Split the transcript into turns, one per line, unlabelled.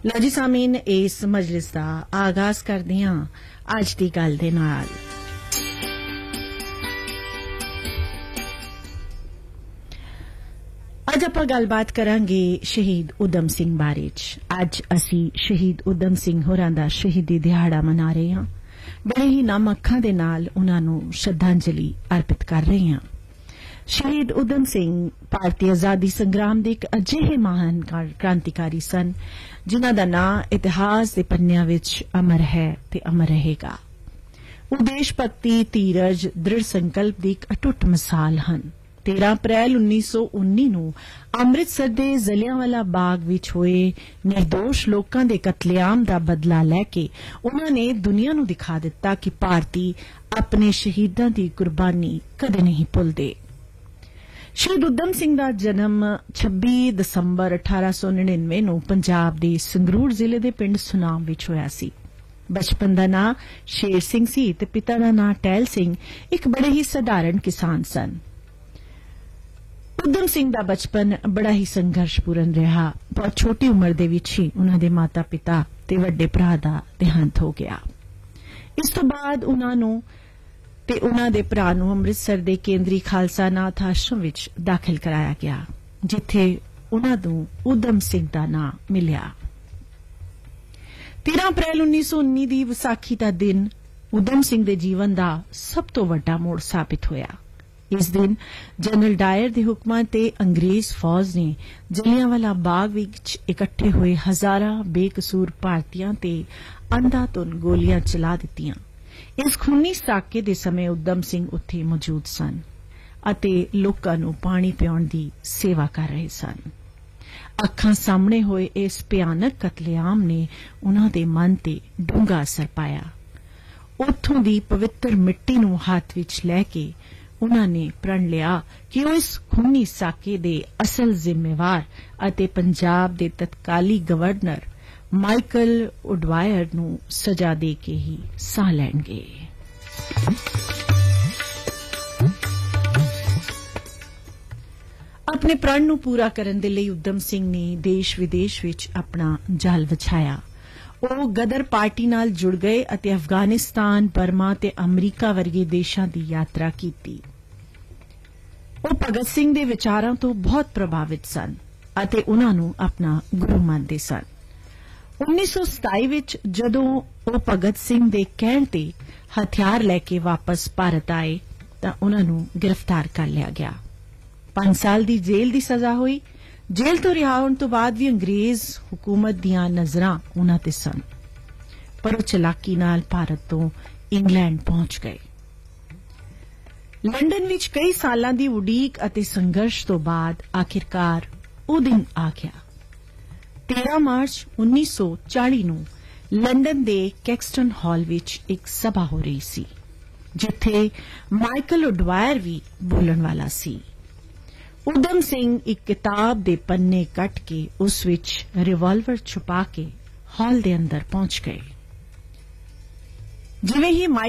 लो जी सामीन इस मजलिस का आगाज करते हैं अज की गल दे नाल। अज आपां गलबात करांगे शहीद उधम सिंह बारे। अज असी शहीद उधम सिंह होरां दा शहीदी दिहाड़ा मना रहे हां। बड़े ही नम अखां दे नाल उन्हां नूं श्रद्धांजलि अर्पित कर रहे हां। शहीद उधम सिंह भारतीय आजादी संग्राम दे एक अजिहे महान क्रांतिकारी सन जिन्हां दा नां इतिहास दे पन्नियां विच अमर है ते अमर रहेगा। वो देश भक्ति धीरज दृढ़ संकल्प दी एक अटुट मिसाल हन। 13 अप्रैल 1919 नूं अमृतसर दे जलियांवाला बाग विच होए निर्दोष लोकां दे कतलेआम दा बदला लैके उन्हां ने दुनिया नूं दिखा दिता कि भारती अपने शहीदां दी कुर्बानी कदे नहीं भुलदे। शहीद उधम सिंह दा जन्म 26 दसंबर 1899 नूं पंजाब दे संगरूर जिले दे पिंड सुनाम विच होया सी। बचपन दा नां शेर सिंह सी ते पिता दा नां टहल सिंह एक बड़े ही सधारण किसान सन। उधम सिंह दा बचपन बड़ा ही संघर्षपूर्ण रहा। बहुत छोटी उम्र दे विच ही उन्हां दे माता पिता ते वड्डे भरा दा देहांत हो गया। इस तो बाद उन्हां नूं ते उन्हां दे भरा नूं अमृतसर दे केंद्री खालसा नाथ आश्रम विच दाखिल कराया गया जिथे उन्हां नूं उधम सिंह दा नां मिलिया। 13 अप्रैल 1919 दी विसाखी दा दिन उधम सिंह दे जीवन दा सब तो वड्डा मोड़ साबित होया। इस दिन जनरल डायर दे हुक्मां ते अंग्रेज फौज ने जलियांवाला बाग विच इकट्ठे हुए हजारां बेकसूर भारतीयां ते अंधाधुन गोलियां चला दित्तियां। इस खूनी साके दे समय उधम सिंह उत्थे मौजूद सन अते लोकां नूं पानी पिआउण दी सेवा कर रहे सन। अखां सामने होए इस भयानक कतलेआम ने उन्हां दे मन ते डूंगा असर पाया। उत्थों दी पवित्र मिट्टी नूं हाथ विच लैके उन्हां ने प्रण लिया कि वो इस खूनी साके दे असल जिम्मेवार अते पंजाब दे तत्काली गवर्नर माइकल उडवायर नूं सजा दे के ही साह लैणगे। अपने प्रण नूं पूरा करन दे लई उधम सिंह ने देश विदेश विच अपना जाल विछाया। ਉਹ गदर पार्टी नाल जुड़ गए ਅਤੇ अफगानिस्तान बर्मा ਤੇ अमरीका वर्गे देशां दी यात्रा कीती। ਉਹ ਭਗਤ ਸਿੰਘ ਦੇ ਵਿਚਾਰਾਂ ਤੋਂ ਬਹੁਤ ਪ੍ਰਭਾਵਿਤ ਸਨ ਅਤੇ ਉਹਨਾਂ ਨੂੰ ਆਪਣਾ ਗੁਰੂ ਮੰਨਦੇ ਸਨ। 1927 ਵਿੱਚ ਜਦੋਂ ਉਹ ਭਗਤ ਸਿੰਘ ਦੇ ਕਹਿਣ ਤੇ ਹਥਿਆਰ ਲੈ ਕੇ ਵਾਪਸ ਭਾਰਤ ਆਏ ਤਾਂ ਉਹਨਾਂ ਨੂੰ ਗ੍ਰਿਫਤਾਰ ਕਰ ਲਿਆ ਗਿਆ। 5 ਸਾਲ ਦੀ ਜੇਲ੍ਹ ਦੀ ਸਜ਼ਾ ਹੋਈ। जेल तो रिहा होने तो बाद भी अंग्रेज हुकूमत दियां नजरां उन्हां ते सन पर वो चलाकी नाल भारत तो इंग्लैंड पहुंच गए। लंडन विच कई सालां दी उडीक अते संघर्ष तो बाद आखिरकार वो दिन आ गया। 13 मार्च 1940 नूं लंडन दे कैक्सटन हॉल विच एक सभा हो रही सी जिथे माइकल उडवायर भी बोलण वाला सी। उधम सिंह एक किताब दे पन्ने कट के उस विच रिवाल्वर छुपा के हॉल दे अंदर पहुंच गए। जिवें ही